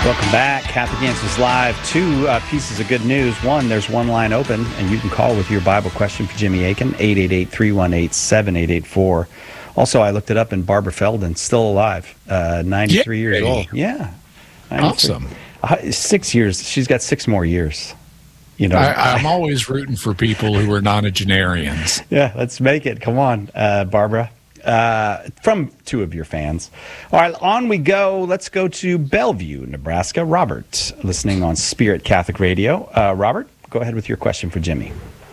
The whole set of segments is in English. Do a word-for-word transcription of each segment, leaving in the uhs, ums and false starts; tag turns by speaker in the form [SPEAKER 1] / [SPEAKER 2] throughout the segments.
[SPEAKER 1] Welcome back. Catholic Answers Live. Two uh, pieces of good news. One, there's one line open, and you can call with your Bible question for Jimmy Akin, eight eight eight, three one eight, seven eight eight four. Also, I looked it up, and Barbara Feldon, still alive, uh, ninety-three Yay. Years old. Yeah.
[SPEAKER 2] Awesome.
[SPEAKER 1] Uh, six years. She's got six more years. You know,
[SPEAKER 2] I, I'm always rooting for people who are nonagenarians.
[SPEAKER 1] Yeah, let's make it. Come on, uh, Barbara. Uh, from two of your fans. All right, on we go. Let's go to Bellevue, Nebraska. Robert, listening on Spirit Catholic Radio. Uh, Robert, go ahead with your question for Jimmy.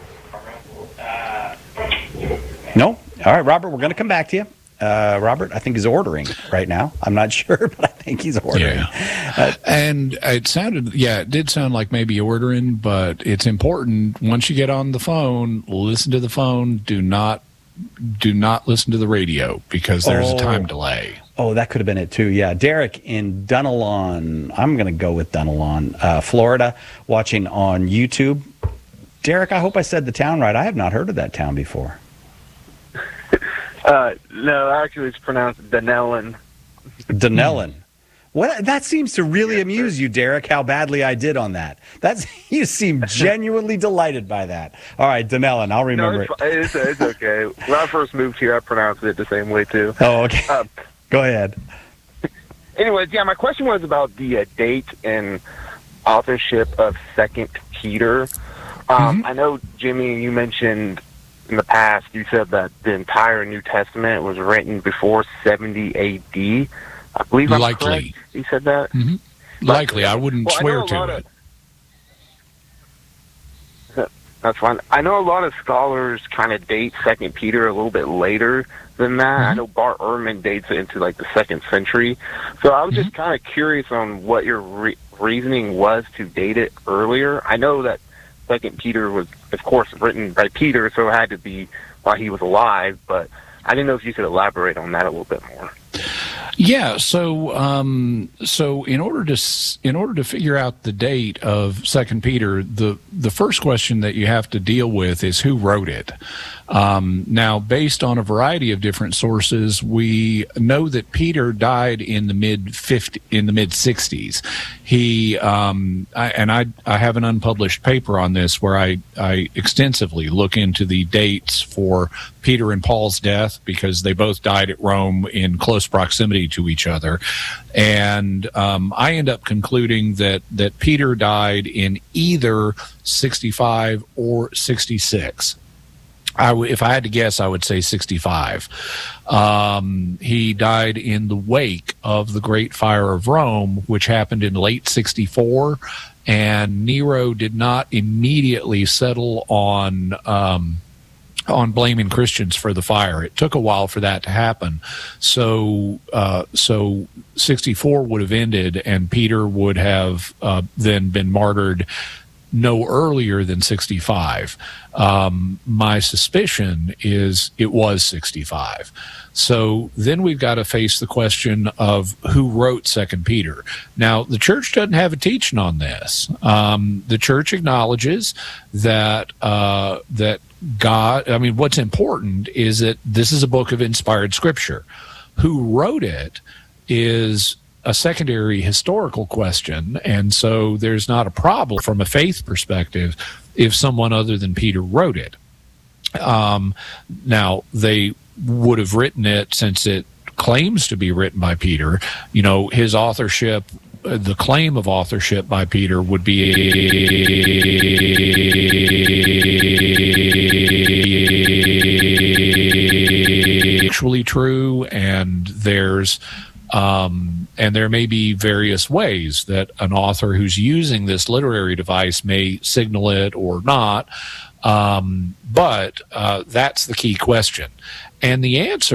[SPEAKER 1] No? All right, Robert, we're going to come back to you. Uh, Robert, I think, is ordering right now. I'm not sure, but I think he's ordering.
[SPEAKER 2] Yeah.
[SPEAKER 1] Uh,
[SPEAKER 2] and it sounded, yeah, it did sound like maybe ordering, but it's important. Once you get on the phone, listen to the phone. Do not Do not listen to the radio because there's
[SPEAKER 1] oh,
[SPEAKER 2] a time delay.
[SPEAKER 1] Oh, that could have been it too. Yeah. Derek in Dunalon. I'm going to go with Dunalon, uh, Florida, watching on YouTube. Derek, I hope I said the town right. I have not heard of that town before.
[SPEAKER 3] uh, no, actually it's pronounced Dunellen.
[SPEAKER 1] Dunellen. What? That seems to really amuse you, Derek, how badly I did on that. That's You seem genuinely delighted by that. All right, Dunellen, I'll remember
[SPEAKER 3] no, it's, it. It's, it's okay. When I first moved here, I pronounced it the same way, too.
[SPEAKER 1] Oh, okay.
[SPEAKER 3] Um,
[SPEAKER 1] Go ahead.
[SPEAKER 3] Anyways, yeah, my question was about the uh, date and authorship of Second Peter. Um, mm-hmm. I know, Jimmy, you mentioned in the past, you said that the entire New Testament was written before seventy A D. I believe I'm
[SPEAKER 2] Likely.
[SPEAKER 3] correct. He said that?
[SPEAKER 2] Mm-hmm. Likely. I wouldn't
[SPEAKER 3] well,
[SPEAKER 2] swear
[SPEAKER 3] I
[SPEAKER 2] to it.
[SPEAKER 3] Of, that's fine. I know a lot of scholars kind of date Second Peter a little bit later than that. Mm-hmm. I know Bart Ehrman dates it into like the second century. So I was mm-hmm. just kind of curious on what your re- reasoning was to date it earlier. I know that Second Peter was, of course, written by Peter, so it had to be while he was alive, but I didn't know if you could elaborate on that a little bit more.
[SPEAKER 2] Yeah, so um, so in order to in order to figure out the date of Second Peter, the the first question that you have to deal with is who wrote it. Um, now, based on a variety of different sources, we know that Peter died in the mid fifty in the mid sixties. He um, I, and I I have an unpublished paper on this where I I extensively look into the dates for Peter and Paul's death because they both died at Rome in close proximity to each other, and um, I end up concluding that that Peter died in either sixty-five or sixty-six. I w- if I had to guess, I would say sixty-five. Um, he died in the wake of the Great Fire of Rome, which happened in late sixty-four, and Nero did not immediately settle on um, on blaming Christians for the fire. It took a while for that to happen. So, uh, so sixty-four would have ended, and Peter would have uh, then been martyred no earlier than sixty-five. Um, my suspicion is it was sixty-five. So then we've got to face the question of who wrote Second Peter. Now, the church doesn't have a teaching on this. Um, the church acknowledges that uh, that God, I mean, what's important is that this is a book of inspired scripture. Who wrote it is a secondary historical question, and so there's not a problem from a faith perspective if someone other than Peter wrote it. Um, now, they would have written it since it claims to be written by Peter. You know, his authorship, uh, the claim of authorship by Peter would be actually true, and there's Um, and there may be various ways that an author who's using this literary device may signal it or not. Um, but uh, that's the key question. And the answer